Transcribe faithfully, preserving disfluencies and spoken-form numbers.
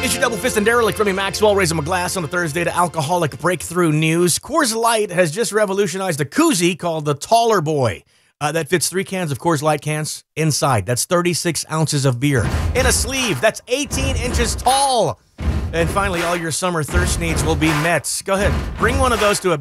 It's your Double Fist and Derelict. Remy Maxwell raising my glass on a Thursday to alcoholic breakthrough news. Coors Light has just revolutionized a koozie called the Taller Boy. Uh, that fits three cans of Coors Light cans inside. That's thirty-six ounces of beer. In a sleeve, that's eighteen inches tall. And finally, all your summer thirst needs will be met. Go ahead, bring one of those to a